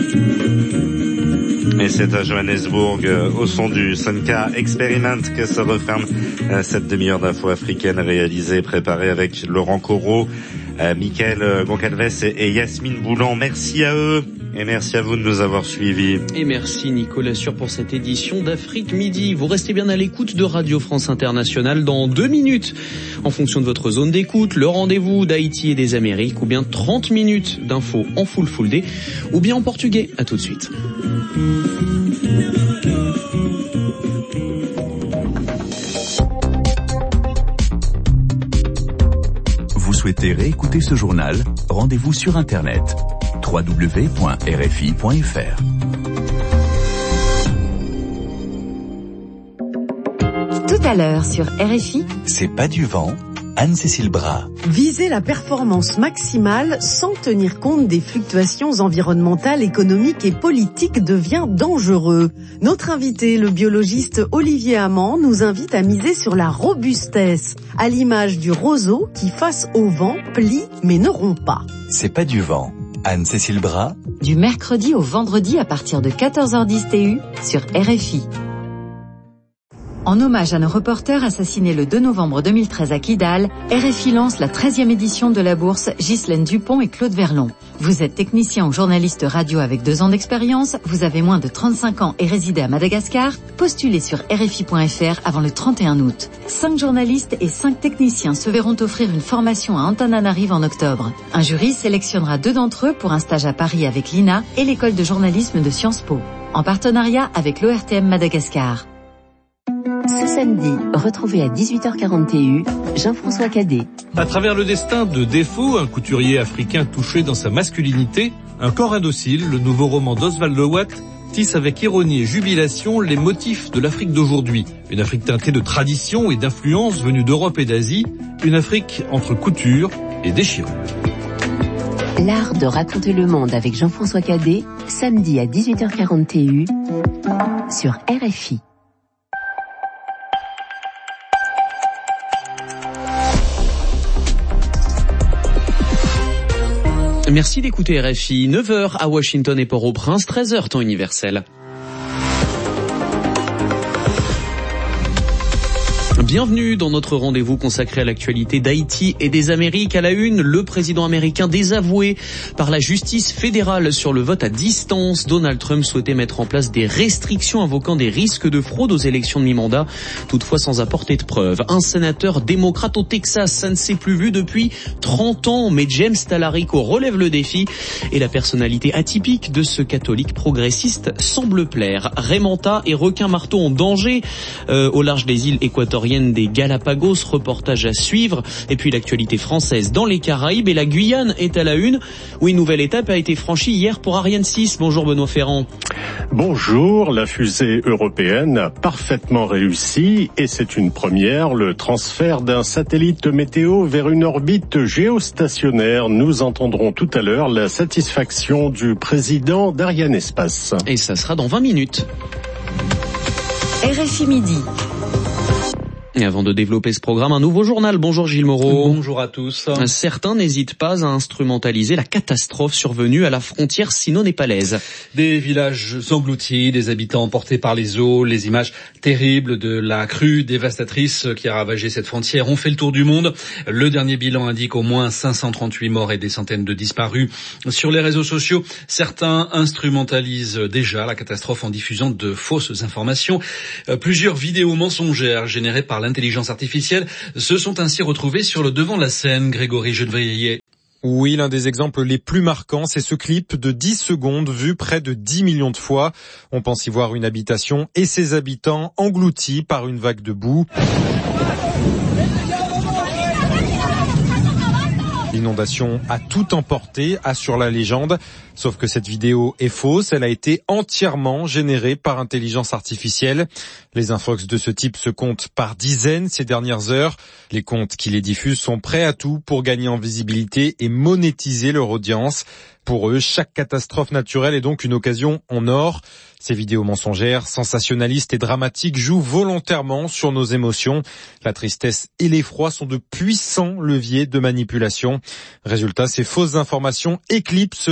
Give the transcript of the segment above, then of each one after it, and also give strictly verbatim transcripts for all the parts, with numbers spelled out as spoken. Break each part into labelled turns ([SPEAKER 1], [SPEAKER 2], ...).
[SPEAKER 1] Et c'est à Johannesburg, au son du Sunka Experiment, que se referme cette demi-heure d'info africaine réalisée et préparée avec Laurent Corot, Mickaël Goncalves et Yasmine Boulan. Merci à eux et merci à vous de nous avoir suivis.
[SPEAKER 2] Et merci Nicolas Sûr pour cette édition d'Afrique Midi. Vous restez bien à l'écoute de Radio France Internationale dans deux minutes. En fonction de votre zone d'écoute, le rendez-vous d'Haïti et des Amériques, ou bien trente minutes d'infos en full full day, ou bien en portugais. À tout de suite.
[SPEAKER 3] Vous souhaitez réécouter ce journal? Rendez-vous sur Internet w w w point r f i point f r.
[SPEAKER 4] Tout à l'heure sur R F I.
[SPEAKER 3] C'est pas du vent. Anne-Cécile Bras.
[SPEAKER 5] Viser la performance maximale sans tenir compte des fluctuations environnementales, économiques et politiques devient dangereux. Notre invité, le biologiste Olivier Amand, nous invite à miser sur la robustesse, à l'image du roseau qui, face au vent, plie mais ne rompt pas.
[SPEAKER 3] C'est pas du vent. Anne-Cécile Bras.
[SPEAKER 4] Du mercredi au vendredi à partir de quatorze heures dix T U sur R F I. En hommage à nos reporters assassinés le deux novembre deux mille treize à Kidal, R F I lance la treizième édition de la bourse Ghislaine Dupont et Claude Verlon. Vous êtes technicien ou journaliste radio avec deux ans d'expérience, vous avez moins de trente-cinq ans et résidez à Madagascar, postulez sur R F I point F R avant le trente et un août. Cinq journalistes et cinq techniciens se verront offrir une formation à Antananarive en octobre. Un jury sélectionnera deux d'entre eux pour un stage à Paris avec l'I N A et l'école de journalisme de Sciences Po, en partenariat avec l'O R T M Madagascar.
[SPEAKER 6] Ce samedi, retrouvez à dix-huit heures quarante T U, Jean-François Cadet.
[SPEAKER 7] À travers le destin de Défaut, un couturier africain touché dans sa masculinité, Un corps indocile, le nouveau roman d'Oswald Lewatt, tisse avec ironie et jubilation les motifs de l'Afrique d'aujourd'hui. Une Afrique teintée de traditions et d'influences venues d'Europe et d'Asie, une Afrique entre couture et déchirure.
[SPEAKER 6] L'art de raconter le monde avec Jean-François Cadet, samedi à dix-huit heures quarante T U, sur R F I.
[SPEAKER 2] Merci d'écouter R F I. neuf heures à Washington et Port-au-Prince, treize heures temps universel. Bienvenue dans notre rendez-vous consacré à l'actualité d'Haïti et des Amériques. À la une, le président américain désavoué par la justice fédérale sur le vote à distance. Donald Trump souhaitait mettre en place des restrictions invoquant des risques de fraude aux élections de mi-mandat, toutefois sans apporter de preuves. Un sénateur démocrate au Texas, ça ne s'est plus vu depuis trente ans, mais James Talarico relève le défi et la personnalité atypique de ce catholique progressiste semble plaire. Raymanta et requin-marteau en danger euh, au large des îles équatoriennes des Galapagos, reportage à suivre. Et puis l'actualité française dans les Caraïbes, et la Guyane est à la une, où une nouvelle étape a été franchie hier pour Ariane six. Bonjour Benoît Ferrand.
[SPEAKER 8] Bonjour, la fusée européenne a parfaitement réussi et c'est une première, le transfert d'un satellite météo vers une orbite géostationnaire. Nous entendrons tout à l'heure la satisfaction du président d'Ariane Espace.
[SPEAKER 2] Et ça sera dans vingt minutes.
[SPEAKER 4] R F I Midi.
[SPEAKER 2] Et avant de développer ce programme, un nouveau journal. Bonjour Gilles Moreau.
[SPEAKER 9] Bonjour à tous.
[SPEAKER 2] Certains n'hésitent pas à instrumentaliser la catastrophe survenue à la frontière sino-népalaise.
[SPEAKER 9] Des villages engloutis, des habitants emportés par les eaux, les images terribles de la crue dévastatrice qui a ravagé cette frontière ont fait le tour du monde. Le dernier bilan indique au moins cinq cent trente-huit morts et des centaines de disparus. Sur les réseaux sociaux, certains instrumentalisent déjà la catastrophe en diffusant de fausses informations. Plusieurs vidéos mensongères générées par l'intelligence artificielle se sont ainsi retrouvés sur le devant de la scène. Grégory Genevrier.
[SPEAKER 10] Oui, l'un des exemples les plus marquants, c'est ce clip de dix secondes vu près de dix millions de fois. On pense y voir une habitation et ses habitants engloutis par une vague de boue. L'inondation a tout emporté, assure la légende. Sauf que cette vidéo est fausse, elle a été entièrement générée par intelligence artificielle. Les infox de ce type se comptent par dizaines ces dernières heures. Les comptes qui les diffusent sont prêts à tout pour gagner en visibilité et monétiser leur audience. Pour eux, chaque catastrophe naturelle est donc une occasion en or. Ces vidéos mensongères, sensationnalistes et dramatiques jouent volontairement sur nos émotions. La tristesse et l'effroi sont de puissants leviers de manipulation. Résultat, ces fausses informations éclipsent les vraies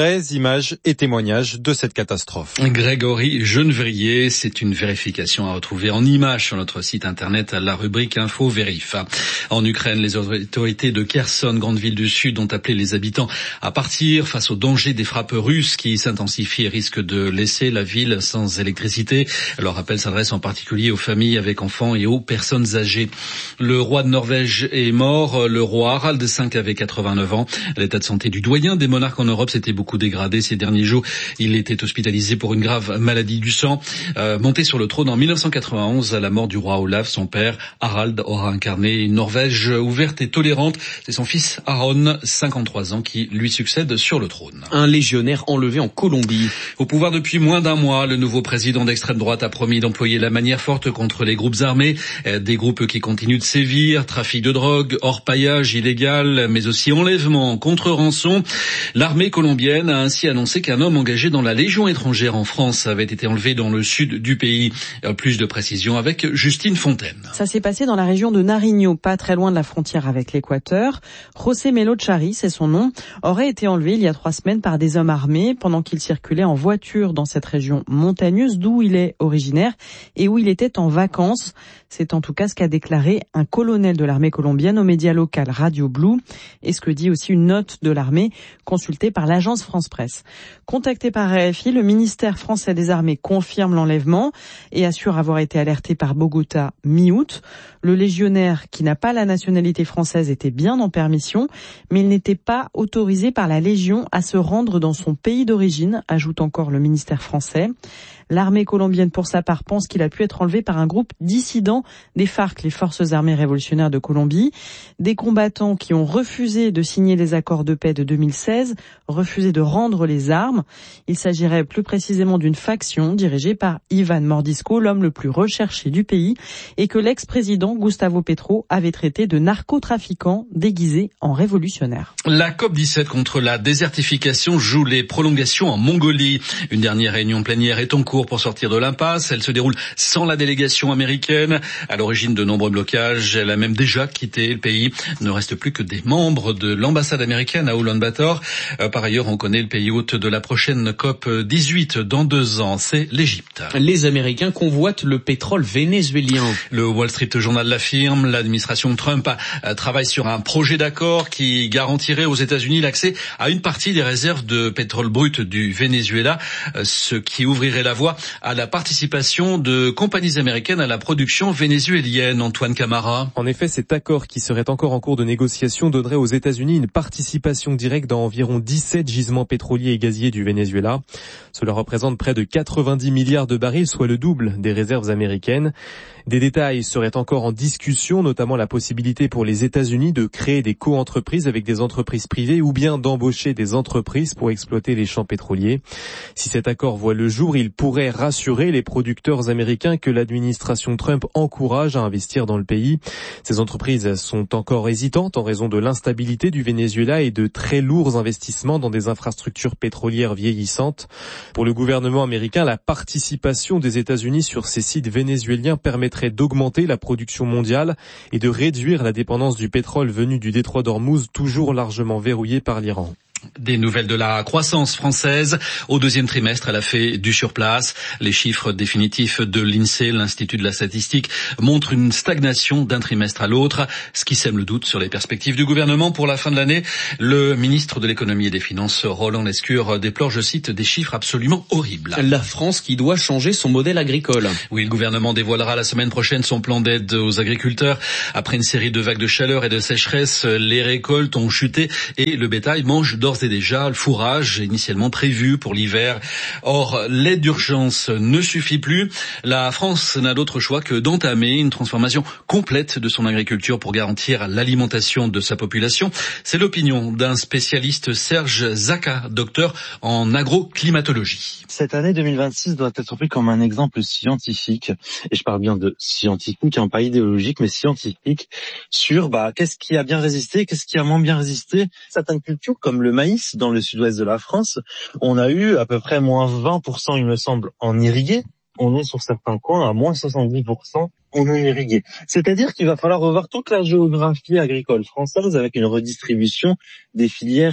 [SPEAKER 10] vraies images et témoignages de cette catastrophe.
[SPEAKER 9] Grégory Genevrier, c'est une vérification à retrouver en images sur notre site internet à la rubrique Info Vérif. En Ukraine, les autorités de Kherson, grande ville du sud, ont appelé les habitants à partir face au danger des frappes russes qui s'intensifient et risquent de laisser la ville sans électricité. Leur appel s'adresse en particulier aux familles avec enfants et aux personnes âgées. Le roi de Norvège est mort. Le roi Harald cinq avait quatre-vingt-neuf ans. L'état de santé du doyen des monarques en Europe s'était beaucoup dégradé ces derniers jours. Il était hospitalisé pour une grave maladie du sang. Euh, monté sur le trône en mille neuf cent quatre-vingt-onze à la mort du roi Olaf, son père Harald aura incarné une Norvège ouverte et tolérante. C'est son fils Aron, cinquante-trois ans, qui lui succède sur le trône.
[SPEAKER 2] Un légionnaire enlevé en Colombie.
[SPEAKER 9] Au pouvoir depuis moins d'un mois, le nouveau président d'extrême droite a promis d'employer la manière forte contre les groupes armés, des groupes qui continuent de sévir, trafic de drogue, orpaillage illégal, mais aussi enlèvement contre rançon. L'armée colombienne a ainsi annoncé qu'un homme engagé dans la Légion étrangère en France avait été enlevé dans le sud du pays. Plus de précisions avec Justine Fontaine.
[SPEAKER 11] Ça s'est passé dans la région de Nariño, pas très loin de la frontière avec l'Équateur. José Melo Chari, c'est son nom, aurait été enlevé il y a trois semaines par des hommes armés pendant qu'il circulait en voiture dans cette région montagneuse d'où il est originaire et où il était en vacances. C'est en tout cas ce qu'a déclaré un colonel de l'armée colombienne aux médias locaux Radio Blue et ce que dit aussi une note de l'armée consultée par l'agence France Presse. Contacté par R F I, le ministère français des armées confirme l'enlèvement et assure avoir été alerté par Bogota mi-août. Le légionnaire, qui n'a pas la nationalité française, était bien en permission, mais il n'était pas autorisé par la Légion à se rendre dans son pays d'origine, ajoute encore le ministère français. L'armée colombienne, pour sa part, pense qu'il a pu être enlevé par un groupe dissident des FARC, les Forces armées révolutionnaires de Colombie. Des combattants qui ont refusé de signer les accords de paix de deux mille seize, refusé de rendre les armes. Il s'agirait plus précisément d'une faction dirigée par Iván Mordisco, l'homme le plus recherché du pays, et que l'ex-président Gustavo Petro avait traité de narcotrafiquant déguisé en révolutionnaire.
[SPEAKER 9] La COP dix-sept contre la désertification joue les prolongations en Mongolie. Une dernière réunion plénière est en cours pour sortir de l'impasse. Elle se déroule sans la délégation américaine. À l'origine de nombreux blocages, elle a même déjà quitté le pays. Il ne reste plus que des membres de l'ambassade américaine à Ulaanbaatar. Par ailleurs, on connaît le pays hôte de la prochaine COP dix-huit dans deux ans. C'est l'Égypte.
[SPEAKER 2] Les Américains convoitent le pétrole vénézuélien.
[SPEAKER 9] Le Wall Street Journal l'affirme. L'administration Trump travaille sur un projet d'accord qui garantirait aux États-Unis l'accès à une partie des réserves de pétrole brut du Venezuela, ce qui ouvrirait la voie à la participation de compagnies américaines à la production vénézuélienne. Antoine Camara.
[SPEAKER 12] En effet, cet accord qui serait encore en cours de négociation donnerait aux États-Unis une participation directe dans environ dix-sept gisements pétroliers et gaziers du Venezuela. Cela représente près de quatre-vingt-dix milliards de barils, soit le double des réserves américaines. Des détails seraient encore en discussion, notamment la possibilité pour les États-Unis de créer des co-entreprises avec des entreprises privées ou bien d'embaucher des entreprises pour exploiter les champs pétroliers. Si cet accord voit le jour, il pourrait rassurer les producteurs américains que l'administration Trump encourage à investir dans le pays. Ces entreprises sont encore hésitantes en raison de l'instabilité du Venezuela et de très lourds investissements dans des infrastructures pétrolières vieillissantes. Pour le gouvernement américain, la participation des États-Unis sur ces sites vénézuéliens permettrait d'augmenter la production mondiale et de réduire la dépendance du pétrole venu du détroit d'Ormuz, toujours largement verrouillé par l'Iran.
[SPEAKER 9] Des nouvelles de la croissance française. Au deuxième trimestre, elle a fait du surplace. Les chiffres définitifs de l'INSEE, l'Institut de la statistique, montrent une stagnation d'un trimestre à l'autre, ce qui sème le doute sur les perspectives du gouvernement pour la fin de l'année. Le ministre de l'économie et des finances, Roland Lescure, déplore, je cite, des chiffres absolument horribles.
[SPEAKER 2] La France qui doit changer son modèle agricole.
[SPEAKER 9] Oui, le gouvernement dévoilera la semaine prochaine son plan d'aide aux agriculteurs. Après une série de vagues de chaleur et de sécheresse, les récoltes ont chuté et le bétail mange d'ores et déjà le fourrage initialement prévu pour l'hiver. Or, l'aide d'urgence ne suffit plus. La France n'a d'autre choix que d'entamer une transformation complète de son agriculture pour garantir l'alimentation de sa population. C'est l'opinion d'un spécialiste, Serge Zaka, docteur en agroclimatologie.
[SPEAKER 13] Cette année deux mille vingt-six doit être prise comme un exemple scientifique, et je parle bien de scientifique, hein, pas idéologique, mais scientifique, sur bah, qu'est-ce qui a bien résisté, qu'est-ce qui a moins bien résisté. Certaines cultures, comme le maïs, dans le sud-ouest de la France, on a eu à peu près moins vingt pour cent, il me semble, en irrigué. On est sur certains coins à moins soixante-dix pour cent en non irrigué. C'est-à-dire qu'il va falloir revoir toute la géographie agricole française avec une redistribution des filières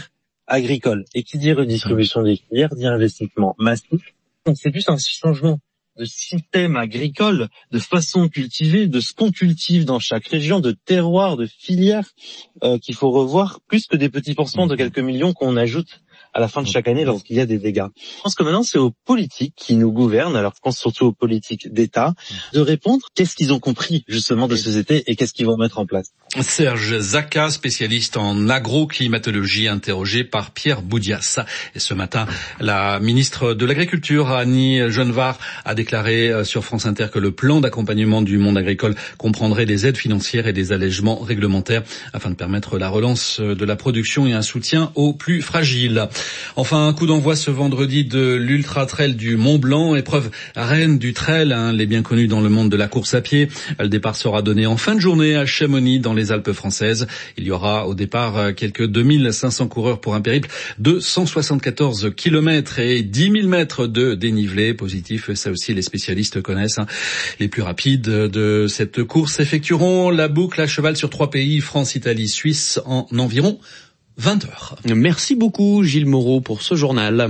[SPEAKER 13] agricole. Et qui dit redistribution des filières dit investissement massif. Donc c'est plus un changement de système agricole, de façon de cultiver, de ce qu'on cultive dans chaque région, de terroir, de filière, euh, qu'il faut revoir, plus que des petits pourcents de quelques millions qu'on ajoute à la fin de chaque année lorsqu'il y a des dégâts. Je pense que maintenant c'est aux politiques qui nous gouvernent, alors je pense surtout aux politiques d'État, de répondre qu'est-ce qu'ils ont compris justement de ces étés et qu'est-ce qu'ils vont mettre en place.
[SPEAKER 9] Serge Zaka, spécialiste en agroclimatologie, interrogé par Pierre Boudias. Et ce matin, la ministre de l'Agriculture, Annie Genevard, a déclaré sur France Inter que le plan d'accompagnement du monde agricole comprendrait des aides financières et des allègements réglementaires afin de permettre la relance de la production et un soutien aux plus fragiles. Enfin, un coup d'envoi ce vendredi de l'Ultra Trail du Mont Blanc, épreuve reine du trail, hein, les bien connus dans le monde de la course à pied. Le départ sera donné en fin de journée à Chamonix, dans les Alpes françaises. Il y aura au départ quelques deux mille cinq cents coureurs pour un périple de cent soixante-quatorze kilomètres et dix mille mètres de dénivelé. Positif, ça aussi les spécialistes connaissent. Hein. Les plus rapides de cette course effectueront la boucle à cheval sur trois pays, France, Italie, Suisse, en environ vingt heures.
[SPEAKER 2] Merci beaucoup Gilles Moreau pour ce journal.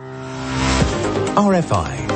[SPEAKER 3] R F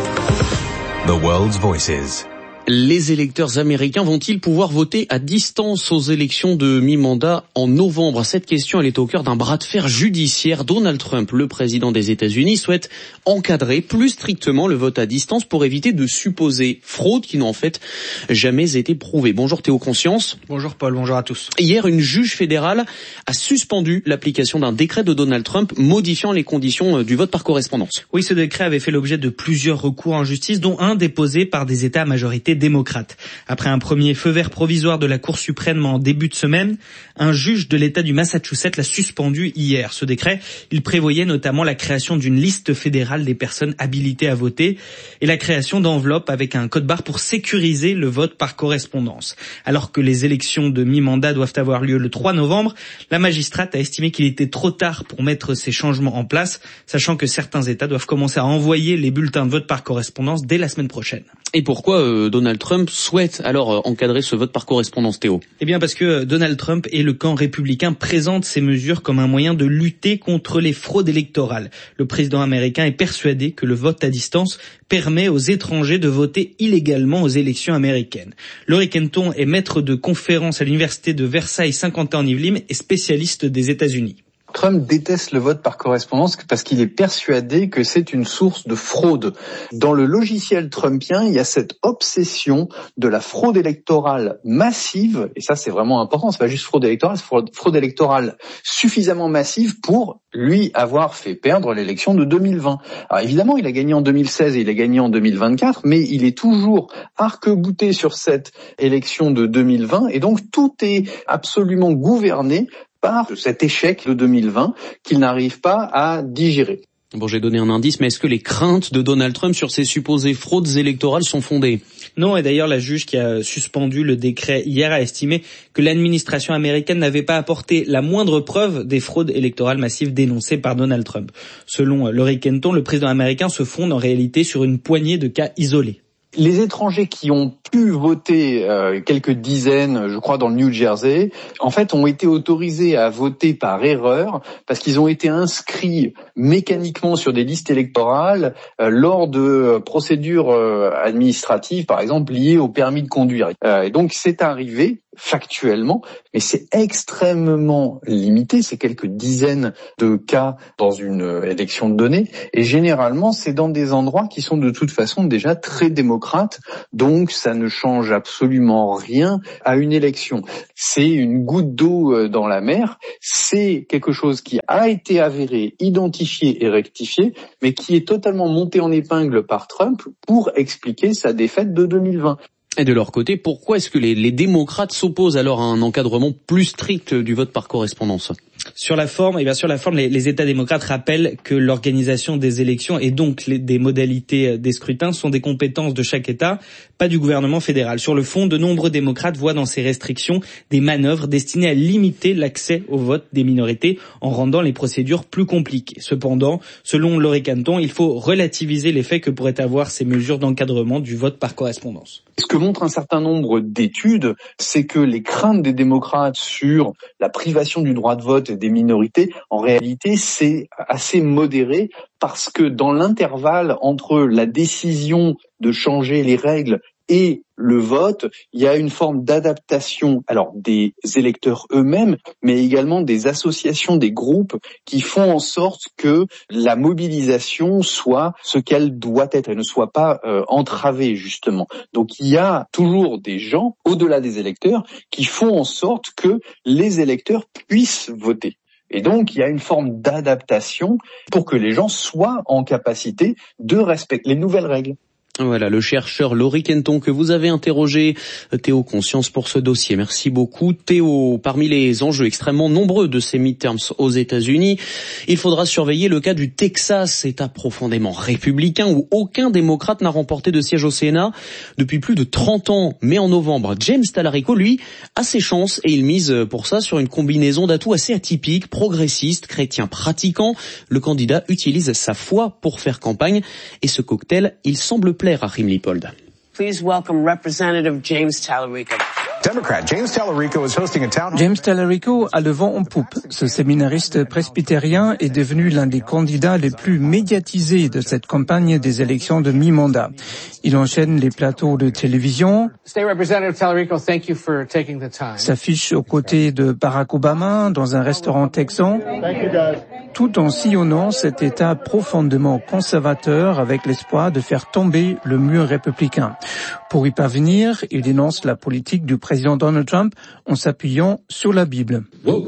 [SPEAKER 3] I, The World's Voices.
[SPEAKER 2] Les électeurs américains vont-ils pouvoir voter à distance aux élections de mi-mandat en novembre? Cette question, elle est au cœur d'un bras de fer judiciaire. Donald Trump, le président des États-Unis, souhaite encadrer plus strictement le vote à distance pour éviter de supposées fraudes qui n'ont en fait jamais été prouvées. Bonjour Théo Conscience.
[SPEAKER 14] Bonjour Paul, bonjour à tous.
[SPEAKER 2] Hier, une juge fédérale a suspendu l'application d'un décret de Donald Trump modifiant les conditions du vote par correspondance.
[SPEAKER 14] Oui, ce décret avait fait l'objet de plusieurs recours en justice, dont un déposé par des États à majorité démocrate. Après un premier feu vert provisoire de la Cour suprême en début de semaine, un juge de l'État du Massachusetts l'a suspendu hier. Ce décret, il prévoyait notamment la création d'une liste fédérale des personnes habilitées à voter et la création d'enveloppes avec un code barre pour sécuriser le vote par correspondance. Alors que les élections de mi-mandat doivent avoir lieu le trois novembre, la magistrate a estimé qu'il était trop tard pour mettre ces changements en place, sachant que certains États doivent commencer à envoyer les bulletins de vote par correspondance dès la semaine prochaine.
[SPEAKER 2] Et pourquoi euh, Donald Trump souhaite alors euh, encadrer ce vote par correspondance, Théo?
[SPEAKER 14] Eh bien parce que Donald Trump et le camp républicain présentent ces mesures comme un moyen de lutter contre les fraudes électorales. Le président américain est persuadé que le vote à distance permet aux étrangers de voter illégalement aux élections américaines. Laurie Kenton est maître de conférence à l'université de Versailles-Saint-Quentin-en-Yvelines et spécialiste des États-Unis.
[SPEAKER 15] Trump déteste le vote par correspondance parce qu'il est persuadé que c'est une source de fraude. Dans le logiciel trumpien, il y a cette obsession de la fraude électorale massive, et ça c'est vraiment important, c'est pas juste fraude électorale, c'est fraude, fraude électorale suffisamment massive pour lui avoir fait perdre l'élection de deux mille vingt. Alors évidemment, il a gagné en deux mille seize et il a gagné en deux mille vingt-quatre, mais il est toujours arc-bouté sur cette élection de deux mille vingt, et donc tout est absolument gouverné par cet échec de deux mille vingt qu'il n'arrive pas à digérer.
[SPEAKER 2] Bon, j'ai donné un indice, mais est-ce que les craintes de Donald Trump sur ces supposées fraudes électorales sont fondées?
[SPEAKER 14] Non, et d'ailleurs la juge qui a suspendu le décret hier a estimé que l'administration américaine n'avait pas apporté la moindre preuve des fraudes électorales massives dénoncées par Donald Trump. Selon Laurie Kenton, le président américain se fonde en réalité sur une poignée de cas isolés.
[SPEAKER 15] Les étrangers qui ont pu voter, euh, quelques dizaines, je crois, dans le New Jersey, en fait, ont été autorisés à voter par erreur parce qu'ils ont été inscrits mécaniquement sur des listes électorales euh, lors de euh, procédures euh, administratives, par exemple, liées au permis de conduire. Euh, et donc, c'est arrivé factuellement, mais c'est extrêmement limité, c'est quelques dizaines de cas dans une élection donnée, et généralement c'est dans des endroits qui sont de toute façon déjà très démocrates, donc ça ne change absolument rien à une élection. C'est une goutte d'eau dans la mer, c'est quelque chose qui a été avéré, identifié et rectifié, mais qui est totalement monté en épingle par Trump pour expliquer sa défaite de deux mille vingt.
[SPEAKER 2] Et de leur côté, pourquoi est-ce que les, les démocrates s'opposent alors à un encadrement plus strict du vote par correspondance?
[SPEAKER 14] Sur la forme, et bien sur la forme, les, les États démocrates rappellent que l'organisation des élections et donc les, des modalités des scrutins sont des compétences de chaque État, pas du gouvernement fédéral. Sur le fond, de nombreux démocrates voient dans ces restrictions des manœuvres destinées à limiter l'accès au vote des minorités en rendant les procédures plus compliquées. Cependant, selon Laurie Kenton, il faut relativiser l'effet que pourraient avoir ces mesures d'encadrement du vote par correspondance.
[SPEAKER 15] Ce que montre un certain nombre d'études, c'est que les craintes des démocrates sur la privation du droit de vote vote des minorités, en réalité, c'est assez modéré parce que dans l'intervalle entre la décision de changer les règles et le vote, il y a une forme d'adaptation, alors des électeurs eux-mêmes, mais également des associations, des groupes qui font en sorte que la mobilisation soit ce qu'elle doit être et ne soit pas euh, entravée, justement. Donc il y a toujours des gens, au-delà des électeurs, qui font en sorte que les électeurs puissent voter. Et donc, il y a une forme d'adaptation pour que les gens soient en capacité de respecter les nouvelles règles.
[SPEAKER 2] Voilà, le chercheur Laurie Kenton que vous avez interrogé, Théo Conscience, pour ce dossier. Merci beaucoup. Théo, parmi les enjeux extrêmement nombreux de ces midterms aux États-Unis, il faudra surveiller le cas du Texas, État profondément républicain où aucun démocrate n'a remporté de siège au Sénat depuis plus de trente ans. Mais en novembre, James Talarico, lui, a ses chances et il mise pour ça sur une combinaison d'atouts assez atypiques, progressiste, chrétien pratiquant. Le candidat utilise sa foi pour faire campagne et ce cocktail, il semble plaire à Rim Lippold.
[SPEAKER 16] Please welcome Representative James Talarico.
[SPEAKER 17] Democrat James Talarico is hosting a town hall. James Talarico a le vent en poupe. Ce séminariste presbytérien est devenu l'un des candidats les plus médiatisés de cette campagne des élections de mi-mandat. Il enchaîne les plateaux de télévision, s'affiche aux côtés de Barack Obama dans un restaurant texan, tout en sillonnant cet État profondément conservateur avec l'espoir de faire tomber le mur républicain. Pour y parvenir, il dénonce la politique du président Donald Trump en s'appuyant sur la Bible.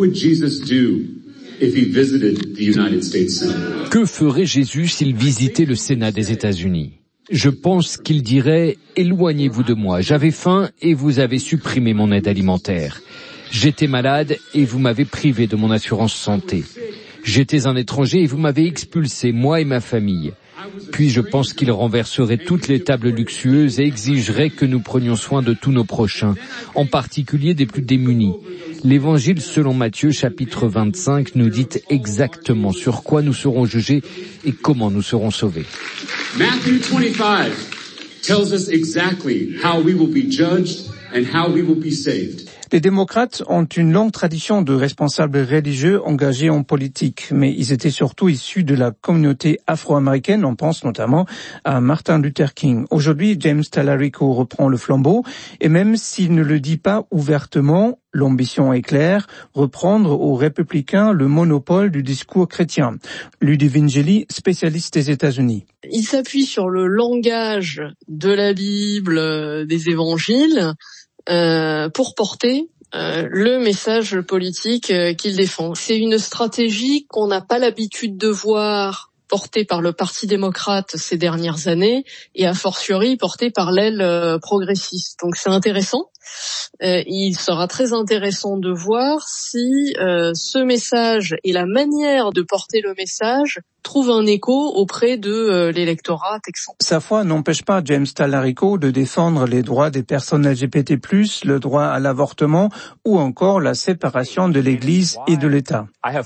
[SPEAKER 18] Que ferait Jésus s'il visitait le Sénat des États-Unis ? Je pense qu'il dirait « Éloignez-vous de moi, j'avais faim et vous avez supprimé mon aide alimentaire. J'étais malade et vous m'avez privé de mon assurance santé. J'étais un étranger et vous m'avez expulsé, moi et ma famille. » Puis je pense qu'il renverserait toutes les tables luxueuses et exigerait que nous prenions soin de tous nos prochains, en particulier des plus démunis. L'évangile selon Matthieu chapitre vingt-cinq nous dit exactement sur quoi nous serons jugés et comment nous serons sauvés.
[SPEAKER 19] Matthew twenty-five tells us exactly how we will be judged and how we will be saved.
[SPEAKER 17] Les démocrates ont une longue tradition de responsables religieux engagés en politique, mais ils étaient surtout issus de la communauté afro-américaine, on pense notamment à Martin Luther King. Aujourd'hui, James Talarico reprend le flambeau, et même s'il ne le dit pas ouvertement, l'ambition est claire, reprendre aux républicains le monopole du discours chrétien. Ludivine Vingeli, spécialiste des États-Unis.
[SPEAKER 20] Il s'appuie sur le langage de la Bible, des évangiles, Euh, pour porter euh, le message politique euh, qu'il défend. C'est une stratégie qu'on n'a pas l'habitude de voir portée par le Parti démocrate ces dernières années et a fortiori portée par l'aile euh, progressiste. Donc c'est intéressant. Euh, il sera très intéressant de voir si euh, ce message et la manière de porter le message trouve un écho auprès de euh, l'électorat texan.
[SPEAKER 17] Sa foi n'empêche pas James Talarico de défendre les droits des personnes L G B T plus, le droit à l'avortement ou encore la séparation de l'Église et de l'État.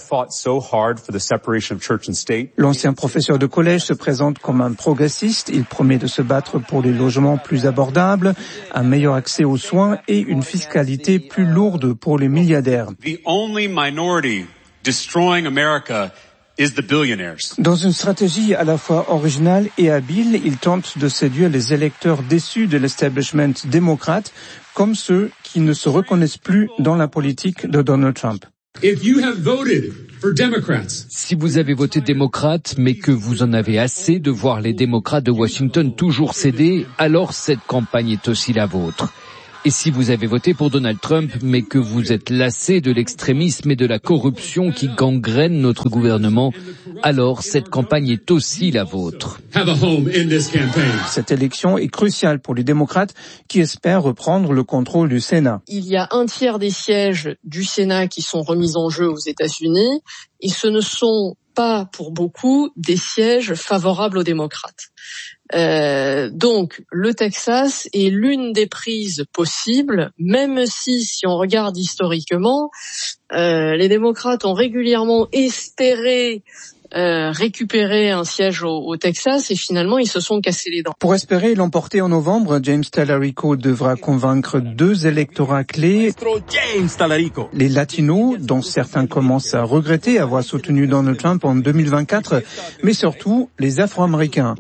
[SPEAKER 17] L'ancien professeur de collège se présente comme un progressiste. Il promet de se battre pour des logements plus abordables, un meilleur accès aux soins et une fiscalité plus lourde pour les milliardaires.
[SPEAKER 21] The only minority destroying America is the billionaires.
[SPEAKER 17] Dans une stratégie à la fois originale et habile, il tente de séduire les électeurs déçus de l'establishment démocrate, comme ceux qui ne se reconnaissent plus dans la politique de Donald Trump.
[SPEAKER 19] If you have voted for Democrats,
[SPEAKER 18] si vous avez voté démocrate, mais que vous en avez assez de voir les démocrates de Washington toujours céder, alors cette campagne est aussi la vôtre. Et si vous avez voté pour Donald Trump, mais que vous êtes lassé de l'extrémisme et de la corruption qui gangrène notre gouvernement, alors cette campagne est aussi la vôtre.
[SPEAKER 17] Cette élection est cruciale pour les démocrates qui espèrent reprendre le contrôle du Sénat.
[SPEAKER 20] Il y a un tiers des sièges du Sénat qui sont remis en jeu aux États-Unis et ce ne sont pas pour beaucoup des sièges favorables aux démocrates. Euh, donc, le Texas est l'une des prises possibles, même si, si on regarde historiquement, euh, les démocrates ont régulièrement espéré euh, récupérer un siège au, au Texas et finalement ils se sont cassés les dents.
[SPEAKER 17] Pour espérer l'emporter en novembre, James Talarico devra convaincre deux électorats clés.
[SPEAKER 1] James Talarico.
[SPEAKER 17] Les latinos, dont certains commencent à regretter avoir soutenu Donald Trump en deux mille vingt-quatre, mais surtout les Afro-Américains.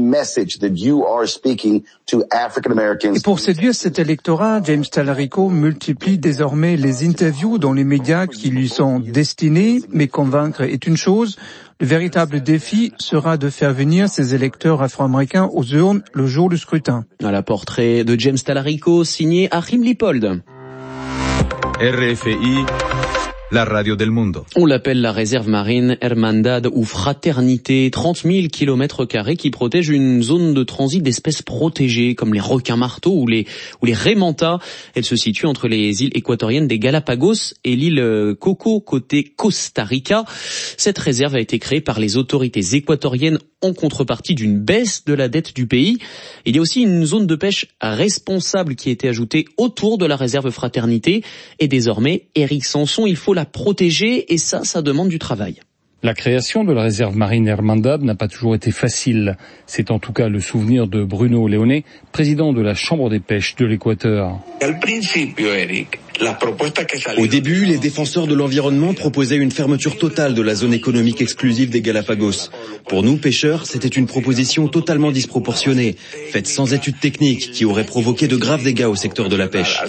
[SPEAKER 17] Et pour séduire cet électorat, James Talarico multiplie désormais les interviews dans les médias qui lui sont destinés, mais convaincre est une chose. Le véritable défi sera de faire venir ces électeurs afro-américains aux urnes le jour du scrutin.
[SPEAKER 2] Voilà, portrait de James Talarico signé Achim Lippold.
[SPEAKER 1] R F I, la radio del mundo.
[SPEAKER 2] On l'appelle la réserve marine Hermandad ou Fraternité, trente mille kilomètres carrés qui protège une zone de transit d'espèces protégées comme les requins marteaux ou les ou les raies manta. Elle se situe entre les îles équatoriennes des Galapagos et l'île Coco côté Costa Rica. Cette réserve a été créée par les autorités équatoriennes en contrepartie d'une baisse de la dette du pays. Il y a aussi une zone de pêche responsable qui a été ajoutée autour de la réserve Fraternité. Et désormais, Éric Sanson, il faut la protéger et ça, ça demande du travail.
[SPEAKER 22] La création de la réserve marine Hermandad n'a pas toujours été facile. C'est en tout cas le souvenir de Bruno Leone, président de la Chambre des pêches de l'Équateur.
[SPEAKER 23] Au début, les défenseurs de l'environnement proposaient une fermeture totale de la zone économique exclusive des Galapagos. Pour nous, pêcheurs, c'était une proposition totalement disproportionnée, faite sans études techniques, qui aurait provoqué de graves dégâts au secteur de la pêche.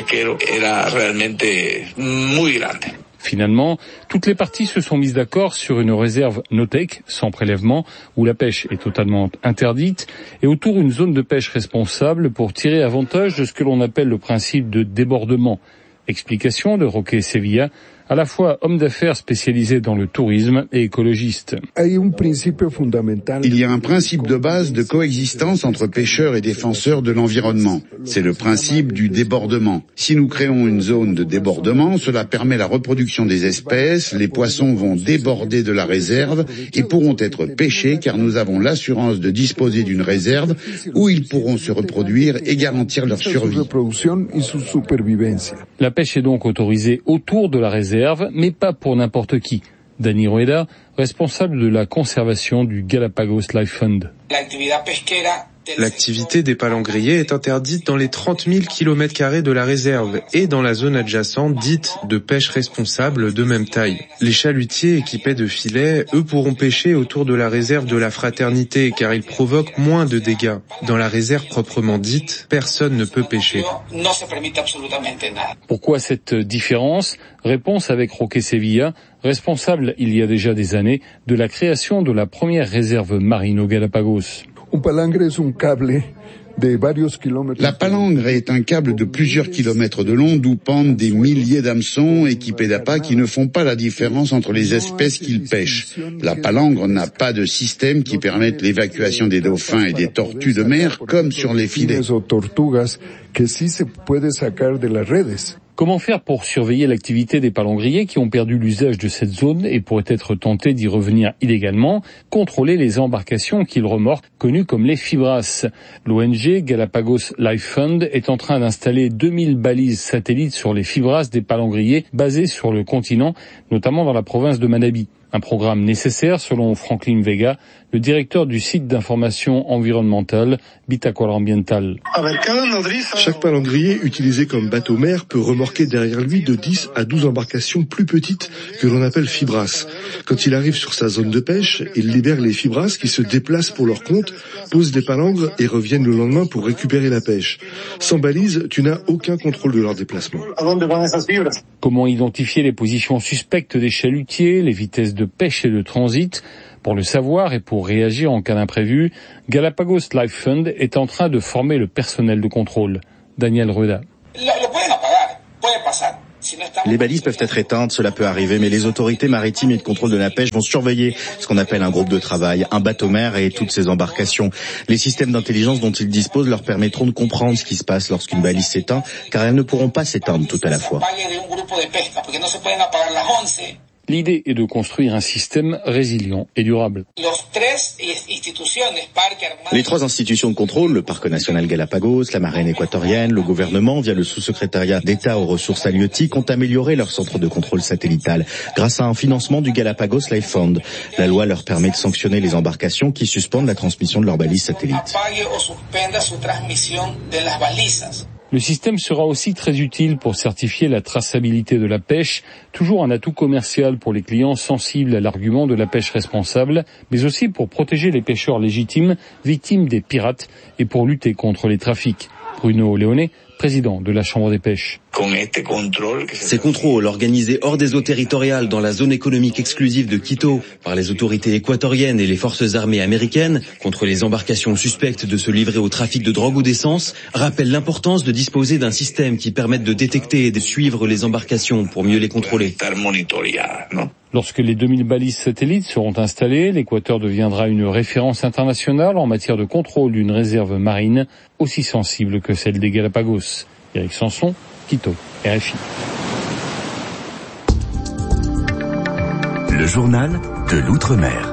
[SPEAKER 22] Finalement, toutes les parties se sont mises d'accord sur une réserve no-take, sans prélèvement, où la pêche est totalement interdite, et autour une zone de pêche responsable pour tirer avantage de ce que l'on appelle le principe de débordement. Explication de Roque Sevilla, à la fois homme d'affaires spécialisé dans le tourisme et écologiste.
[SPEAKER 24] Il y a un principe de base de coexistence entre pêcheurs et défenseurs de l'environnement. C'est le principe du débordement. Si nous créons une zone de débordement, cela permet la reproduction des espèces, les poissons vont déborder de la réserve et pourront être pêchés car nous avons l'assurance de disposer d'une réserve où ils pourront se reproduire et garantir leur survie.
[SPEAKER 22] La pêche est donc autorisée autour de la réserve, mais pas pour n'importe qui. Dani Rueda, responsable de la conservation du Galapagos Life Fund.
[SPEAKER 25] L'activité des palangriers est interdite dans les trente mille kilomètres carrés de la réserve et dans la zone adjacente dite de pêche responsable de même taille. Les chalutiers équipés de filets, eux, pourront pêcher autour de la réserve de la Fraternité car ils provoquent moins de dégâts. Dans la réserve proprement dite, personne ne peut pêcher.
[SPEAKER 22] Pourquoi cette différence? Réponse avec Roque Sevilla, responsable il y a déjà des années de la création de la première réserve marine aux Galapagos.
[SPEAKER 24] La palangre est un câble de plusieurs kilomètres de long d'où pendent des milliers d'hameçons équipés d'appâts qui ne font pas la différence entre les espèces qu'ils pêchent. La palangre n'a pas de système qui permette l'évacuation des dauphins et des tortues de mer comme sur les filets.
[SPEAKER 22] Comment faire pour surveiller l'activité des palangriers qui ont perdu l'usage de cette zone et pourraient être tentés d'y revenir illégalement? Contrôler les embarcations qu'ils remorquent, connues comme les fibras. L'O N G Galapagos Life Fund est en train d'installer deux mille balises satellites sur les fibras des palangriers basées sur le continent, notamment dans la province de Manabí. Un programme nécessaire selon Franklin Vega, le directeur du site d'information environnementale Bitácora Ambiental.
[SPEAKER 26] Chaque palangrier utilisé comme bateau-mer peut remorquer derrière lui de dix à douze embarcations plus petites que l'on appelle fibras. Quand il arrive sur sa zone de pêche, il libère les fibras qui se déplacent pour leur compte, posent des palangres et reviennent le lendemain pour récupérer la pêche. Sans balise, tu n'as aucun contrôle de leur déplacement.
[SPEAKER 22] Comment identifier les positions suspectes des chalutiers, les vitesses de pêche et de transit? Pour le savoir et pour réagir en cas d'imprévu, Galapagos Life Fund est en train de former le personnel de contrôle. Daniel Rueda.
[SPEAKER 27] Les balises peuvent être éteintes, cela peut arriver, mais les autorités maritimes et de contrôle de la pêche vont surveiller ce qu'on appelle un groupe de travail, un bateau-mer et toutes ses embarcations. Les systèmes d'intelligence dont ils disposent leur permettront de comprendre ce qui se passe lorsqu'une balise s'éteint, car elles ne pourront pas s'éteindre tout à la fois.
[SPEAKER 22] L'idée est de construire un système résilient et durable.
[SPEAKER 27] Les trois institutions de contrôle, le Parc national Galapagos, la marine équatorienne, le gouvernement, via le sous-secrétariat d'État aux ressources halieutiques, ont amélioré leur centre de contrôle satellitale grâce à un financement du Galapagos Life Fund. La loi leur permet de sanctionner les embarcations qui suspendent la transmission de leurs balises satellites.
[SPEAKER 22] Le système sera aussi très utile pour certifier la traçabilité de la pêche, toujours un atout commercial pour les clients sensibles à l'argument de la pêche responsable, mais aussi pour protéger les pêcheurs légitimes, victimes des pirates, et pour lutter contre les trafics. Bruno Leone, président de la Chambre des pêches.
[SPEAKER 27] Ces contrôles organisés hors des eaux territoriales dans la zone économique exclusive de Quito par les autorités équatoriennes et les forces armées américaines contre les embarcations suspectes de se livrer au trafic de drogue ou d'essence rappellent l'importance de disposer d'un système qui permette de détecter et de suivre les embarcations pour mieux les contrôler.
[SPEAKER 22] Lorsque les deux mille balises satellites seront installées, l'Équateur deviendra une référence internationale en matière de contrôle d'une réserve marine aussi sensible que celle des Galapagos. Eric Sanson, Quito, R F
[SPEAKER 3] I. Le journal de l'Outre-mer.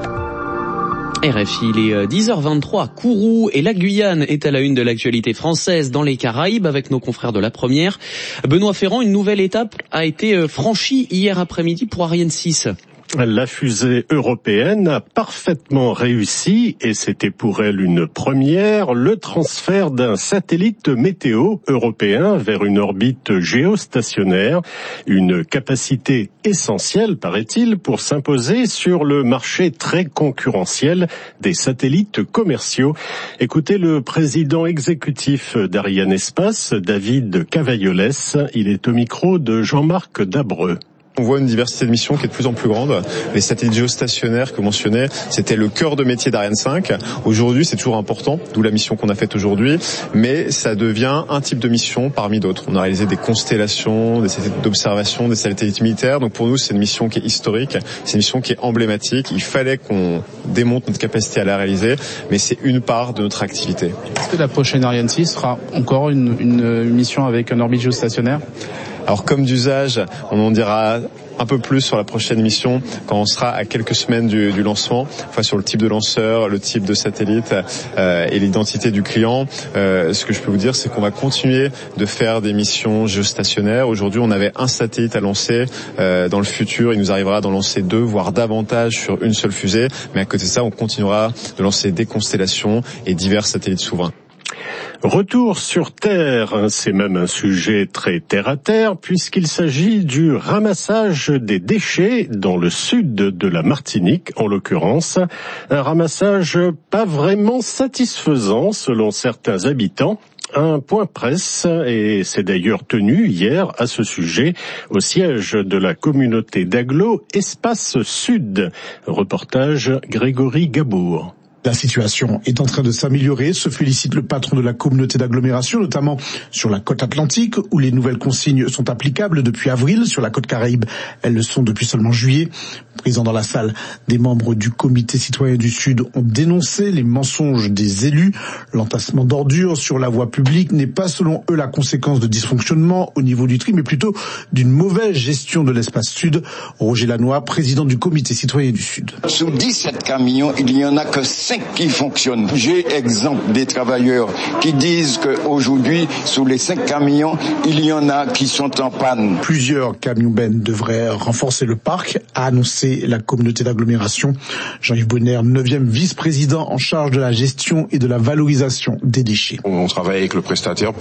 [SPEAKER 2] R F I, il est dix heures vingt-trois. Kourou et la Guyane est à la une de l'actualité française dans les Caraïbes avec nos confrères de la première. Benoît Ferrand, une nouvelle étape a été franchie hier après-midi pour Ariane six.
[SPEAKER 4] La fusée européenne a parfaitement réussi, et c'était pour elle une première, le transfert d'un satellite météo européen vers une orbite géostationnaire, une capacité essentielle, paraît-il, pour s'imposer sur le marché très concurrentiel des satellites commerciaux. Écoutez le président exécutif d'Ariane Espace, David Cavaillolles, il est au micro de Jean-Marc Dabreux.
[SPEAKER 5] On voit une diversité de missions qui est de plus en plus grande. Les satellites géostationnaires que vous mentionnez, c'était le cœur de métier d'Ariane cinq. Aujourd'hui, c'est toujours important, d'où la mission qu'on a faite aujourd'hui, mais ça devient un type de mission parmi d'autres. On a réalisé des constellations, des satellites d'observation, des satellites militaires. Donc pour nous, c'est une mission qui est historique, c'est une mission qui est emblématique. Il fallait qu'on démontre notre capacité à la réaliser, mais c'est une part de notre activité.
[SPEAKER 6] Est-ce que la prochaine Ariane six sera encore une, une mission avec un orbite géostationnaire ?
[SPEAKER 5] Alors comme d'usage, on en dira un peu plus sur la prochaine mission quand on sera à quelques semaines du, du lancement, enfin sur le type de lanceur, le type de satellite euh, et l'identité du client. Euh, ce que je peux vous dire, c'est qu'on va continuer de faire des missions géostationnaires. Aujourd'hui, on avait un satellite à lancer. Euh, dans le futur, il nous arrivera d'en lancer deux, voire davantage sur une seule fusée. Mais à côté de ça, on continuera de lancer des constellations et divers satellites souverains.
[SPEAKER 4] Retour sur Terre, c'est même un sujet très terre-à-terre puisqu'il s'agit du ramassage des déchets dans le sud de la Martinique, en l'occurrence. Un ramassage pas vraiment satisfaisant selon certains habitants. Un point presse, et c'est d'ailleurs tenu hier à ce sujet au siège de la communauté d'agglo Espace Sud. Reportage Grégory Gabour.
[SPEAKER 7] La situation est en train de s'améliorer, se félicite le patron de la communauté d'agglomération, notamment sur la côte atlantique, où les nouvelles consignes sont applicables depuis avril. Sur la côte Caraïbe, elles le sont depuis seulement juillet. Présents dans la salle, des membres du comité citoyen du Sud ont dénoncé les mensonges des élus. L'entassement d'ordures sur la voie publique n'est pas selon eux la conséquence de dysfonctionnement au niveau du tri, mais plutôt d'une mauvaise gestion de l'espace Sud. Roger Lannoy, président du comité citoyen du Sud.
[SPEAKER 8] Sur dix-sept camions, il n'y en a que cinq qui fonctionnent. J'ai exemple des travailleurs qui disent qu'aujourd'hui, sur les cinq camions, il y en a qui sont en panne.
[SPEAKER 7] Plusieurs camions-bennes devraient renforcer le parc, a annoncé la communauté d'agglomération. Jean-Yves Bonner, neuvième vice-président en charge de la gestion et de la valorisation des déchets.
[SPEAKER 10] On travaille avec le prestataire